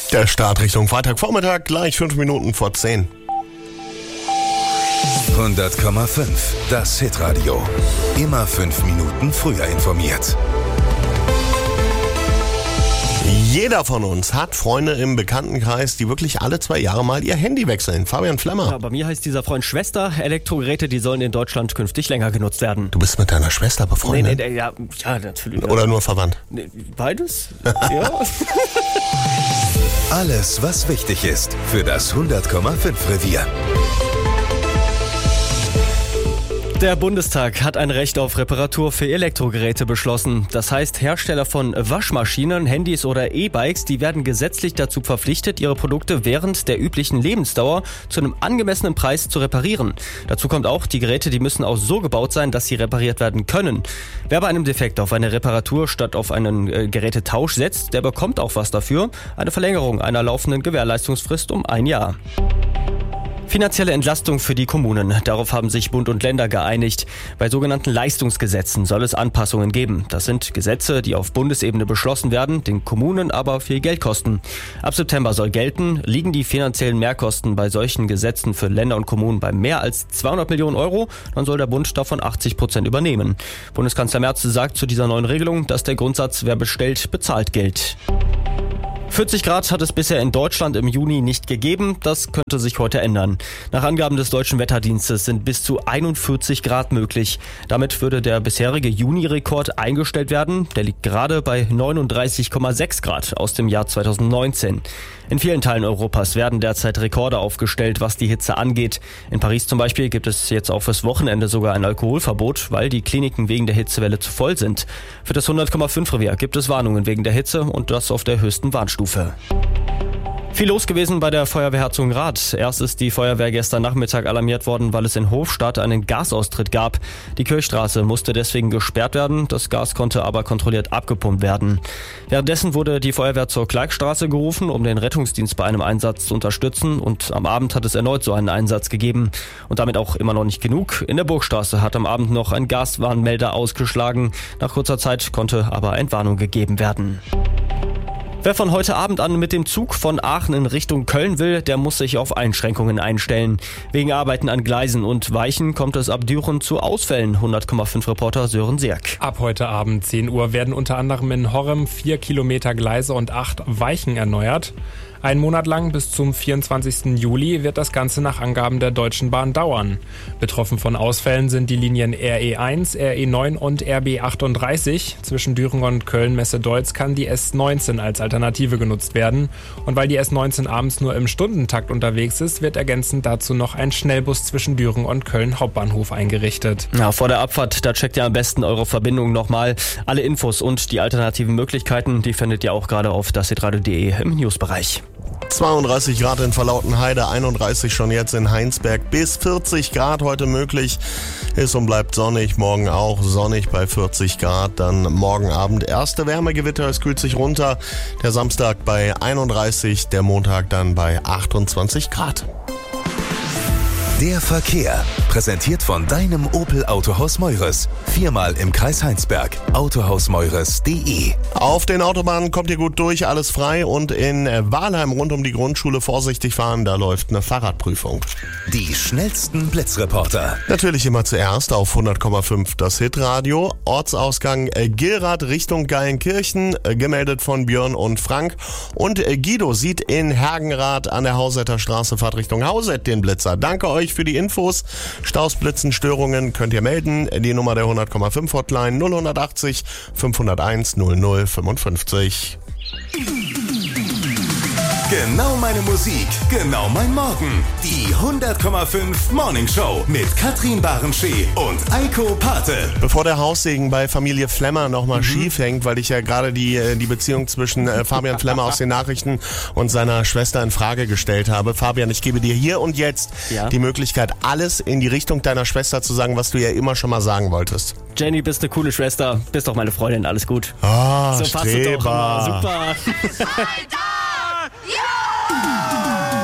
Der Start Richtung Freitagvormittag, gleich 5 Minuten vor 10. 100,5. Das Hitradio. Immer 5 Minuten früher informiert. Jeder von uns hat Freunde im Bekanntenkreis, die wirklich alle 2 Jahre mal ihr Handy wechseln. Fabian Flemmer. Ja, bei mir heißt dieser Freund Schwester. Elektrogeräte, die sollen in Deutschland künftig länger genutzt werden. Du bist mit deiner Schwester befreundet? Nee, ja, natürlich. Oder nur verwandt? Nee, beides? Ja. Alles, was wichtig ist für das 100,5 Revier. Der Bundestag hat ein Recht auf Reparatur für Elektrogeräte beschlossen. Das heißt, Hersteller von Waschmaschinen, Handys oder E-Bikes, die werden gesetzlich dazu verpflichtet, ihre Produkte während der üblichen Lebensdauer zu einem angemessenen Preis zu reparieren. Dazu kommt auch, die Geräte, die müssen auch so gebaut sein, dass sie repariert werden können. Wer bei einem Defekt auf eine Reparatur statt auf einen Gerätetausch setzt, der bekommt auch was dafür. Eine Verlängerung einer laufenden Gewährleistungsfrist um 1 Jahr. Finanzielle Entlastung für die Kommunen. Darauf haben sich Bund und Länder geeinigt. Bei sogenannten Leistungsgesetzen soll es Anpassungen geben. Das sind Gesetze, die auf Bundesebene beschlossen werden, den Kommunen aber viel Geld kosten. Ab September soll gelten, liegen die finanziellen Mehrkosten bei solchen Gesetzen für Länder und Kommunen bei mehr als 200 Millionen Euro, dann soll der Bund davon 80% übernehmen. Bundeskanzler Merz sagt zu dieser neuen Regelung, dass der Grundsatz, wer bestellt, bezahlt, gilt. 40 Grad hat es bisher in Deutschland im Juni nicht gegeben. Das könnte sich heute ändern. Nach Angaben des Deutschen Wetterdienstes sind bis zu 41 Grad möglich. Damit würde der bisherige Juni-Rekord eingestellt werden. Der liegt gerade bei 39,6 Grad aus dem Jahr 2019. In vielen Teilen Europas werden derzeit Rekorde aufgestellt, was die Hitze angeht. In Paris zum Beispiel gibt es jetzt auch fürs Wochenende sogar ein Alkoholverbot, weil die Kliniken wegen der Hitzewelle zu voll sind. Für das 100,5 Revier gibt es Warnungen wegen der Hitze und das auf der höchsten Warnstufe. Viel los gewesen bei der Feuerwehr Herzogenrath. Erst ist die Feuerwehr gestern Nachmittag alarmiert worden, weil es in Hofstadt einen Gasaustritt gab. Die Kirchstraße musste deswegen gesperrt werden, das Gas konnte aber kontrolliert abgepumpt werden. Währenddessen wurde die Feuerwehr zur Kleigstraße gerufen, um den Rettungsdienst bei einem Einsatz zu unterstützen, und am Abend hat es erneut so einen Einsatz gegeben. Und damit auch immer noch nicht genug. In der Burgstraße hat am Abend noch ein Gaswarnmelder ausgeschlagen. Nach kurzer Zeit konnte aber Entwarnung gegeben werden. Wer von heute Abend an mit dem Zug von Aachen in Richtung Köln will, der muss sich auf Einschränkungen einstellen. Wegen Arbeiten an Gleisen und Weichen kommt es ab Düren zu Ausfällen. 100,5 Reporter Sören Sierk. Ab heute Abend 10 Uhr werden unter anderem in Horrem 4 Kilometer Gleise und 8 Weichen erneuert. Einen Monat lang bis zum 24. Juli wird das Ganze nach Angaben der Deutschen Bahn dauern. Betroffen von Ausfällen sind die Linien RE1, RE9 und RB38. Zwischen Düren und Köln-Messe-Deutz kann die S19 als Alternative genutzt werden. Und weil die S19 abends nur im Stundentakt unterwegs ist, wird ergänzend dazu noch ein Schnellbus zwischen Düren und Köln Hauptbahnhof eingerichtet. Ja, vor der Abfahrt, da checkt ihr am besten eure Verbindung nochmal. Alle Infos und die alternativen Möglichkeiten, die findet ihr auch gerade auf dashitradio.de im Newsbereich. 32 Grad in Verlautenheide, 31 schon jetzt in Heinsberg, bis 40 Grad heute möglich. Ist und bleibt sonnig, morgen auch sonnig bei 40 Grad. Dann morgen Abend erste Wärmegewitter, es kühlt sich runter. Der Samstag bei 31, der Montag dann bei 28 Grad. Der Verkehr, präsentiert von deinem Opel Autohaus Meures. 4-mal im Kreis Heinsberg. Autohausmeures.de. Auf den Autobahnen kommt ihr gut durch, alles frei, und in Wahlheim rund um die Grundschule vorsichtig fahren, da läuft eine Fahrradprüfung. Die schnellsten Blitzreporter. Natürlich immer zuerst auf 100,5 das Hitradio. Ortsausgang Gilrath Richtung Geilenkirchen, gemeldet von Björn und Frank. Und Guido sieht in Hergenrath an der Hausetter Straße Fahrtrichtung Hauset den Blitzer. Danke euch für die Infos. Staus, Blitzen, Störungen könnt ihr melden. Die Nummer der 100,5 Hotline 0180 501 0055. Genau meine Musik, genau mein Morgen. Die 100,5 Morning Show mit Katrin Barenschee und Eiko Pate. Bevor der Haussegen bei Familie Flemmer nochmal schief hängt, weil ich ja gerade die Beziehung zwischen Fabian Flemmer aus den Nachrichten und seiner Schwester in Frage gestellt habe. Fabian, ich gebe dir hier und jetzt die Möglichkeit, alles in die Richtung deiner Schwester zu sagen, was du ja immer schon mal sagen wolltest. Jenny, bist eine coole Schwester, bist doch meine Freundin, alles gut. Ah, so passt es doch immer. Super.